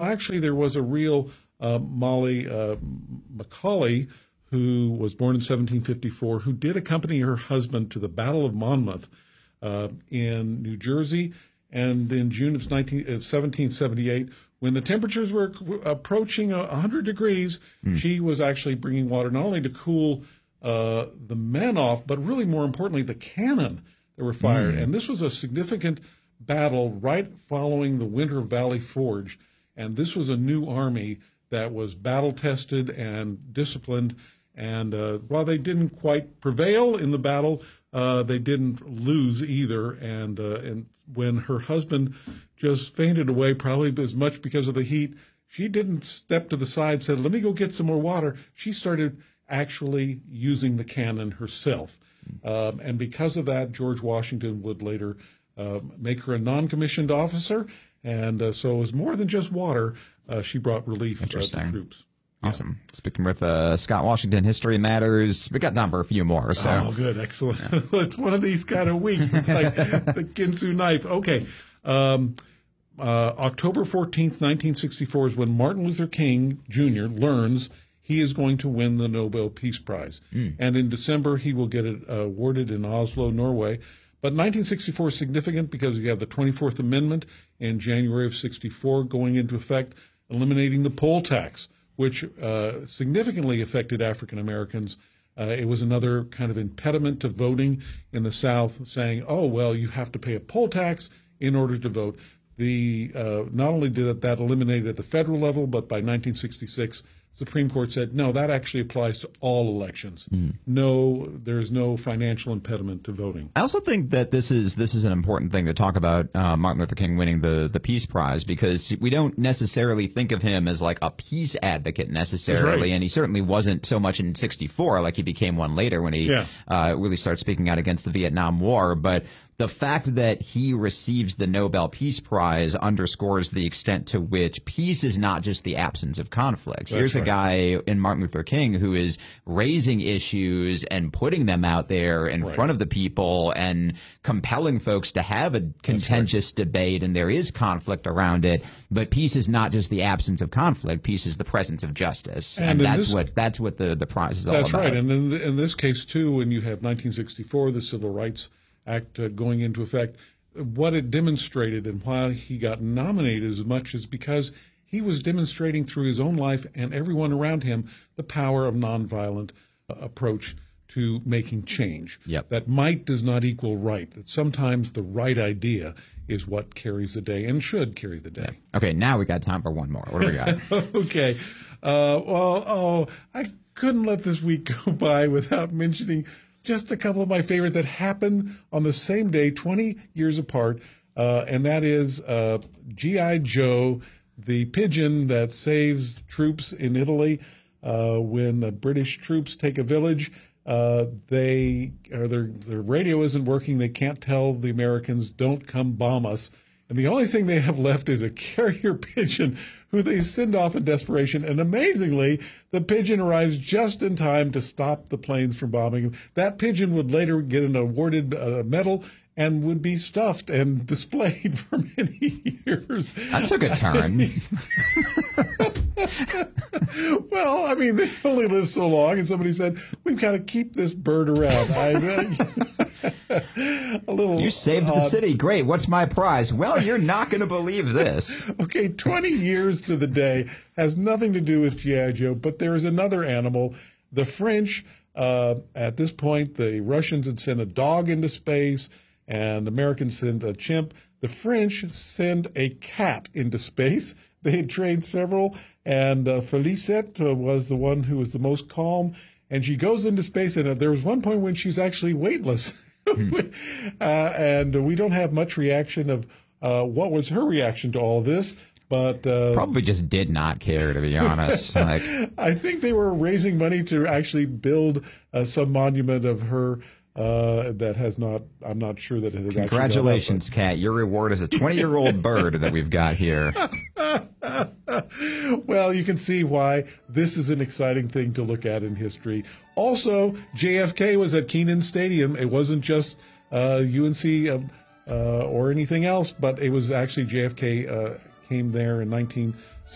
actually, there was a real Molly Macaulay, who was born in 1754, who did accompany her husband to the Battle of Monmouth in New Jersey. And in June of 1778, when the temperatures were approaching 100 degrees, she was actually bringing water not only to cool the men off, but really more importantly, the cannon that were fired. And this was a significant battle right following the Winter Valley Forge. And this was a new army that was battle-tested and disciplined. And while they didn't quite prevail in the battle, they didn't lose either. And when her husband just fainted away, probably as much because of the heat, she didn't step to the side, said, let me go get some more water. She started actually using the cannon herself. And because of that, George Washington would later make her a non-commissioned officer. And so it was more than just water. She brought relief to troops. Awesome. Yeah. Speaking with Scott Washington, History Matters. We got time for a few more. So. Oh, good. Excellent. Yeah. It's one of these kind of weeks. It's like the Ginsu knife. Okay. October 14th, 1964 is when Martin Luther King Jr. learns he is going to win the Nobel Peace Prize. And in December, he will get it awarded in Oslo, Norway. But 1964 is significant because you have the 24th Amendment in January of 64 going into effect, eliminating the poll tax, which significantly affected African Americans. It was another kind of impediment to voting in the South, saying, oh, well, you have to pay a poll tax in order to vote. Not only did that eliminate it at the federal level, but by 1966, Supreme Court said, no, that actually applies to all elections. No, there's no financial impediment to voting. I also think that this is an important thing to talk about, Martin Luther King winning the Peace Prize, because we don't necessarily think of him as like a peace advocate necessarily, right. And he certainly wasn't so much in 64, like he became one later when he really started speaking out against the Vietnam War. But the fact that he receives the Nobel Peace Prize underscores the extent to which peace is not just the absence of conflict. Here's a guy in Martin Luther King who is raising issues and putting them out there in front of the people and compelling folks to have a contentious debate, and there is conflict around it. But peace is not just the absence of conflict. Peace is the presence of justice, and that's what the prize is all about. That's right. And in this case, too, when you have 1964, the Civil Rights Act going into effect, what it demonstrated and why he got nominated as much is because he was demonstrating through his own life and everyone around him the power of nonviolent approach to making change. That might does not equal right, that sometimes the right idea is what carries the day and should carry the day. Okay, now we got time for one more. What do we got? Okay. I couldn't let this week go by without mentioning just a couple of my favorite that happened on the same day, 20 years apart, and that is G.I. Joe, the pigeon that saves troops in Italy when British troops take a village. Their radio isn't working. They can't tell the Americans, don't come bomb us. And the only thing they have left is a carrier pigeon who they send off in desperation. And amazingly, the pigeon arrives just in time to stop the planes from bombing him. That pigeon would later get an awarded medal and would be stuffed and displayed for many years. That took a turn. Well, I mean, they only live so long, and somebody said, we've got to keep this bird around. A little. You saved the city. Great. What's my prize? Well, you're not going to believe this. Okay, 20 years to the day has nothing to do with G.I. Joe, but there is another animal. The French, at this point, the Russians had sent a dog into space, and the Americans sent a chimp. The French sent a cat into space. They had trained several, and Felicette was the one who was the most calm. And she goes into space, and there was one point when she's actually weightless. And we don't have much reaction of what was her reaction to all this. But probably just did not care, to be honest. I think they were raising money to actually build some monument of her that has not. I'm not sure that it has. Congratulations, Kat! Your reward is a 20-year-old bird that we've got here. Well, you can see why this is an exciting thing to look at in history. Also, JFK was at Kenan Stadium. It wasn't just UNC or anything else, but it was actually JFK came there in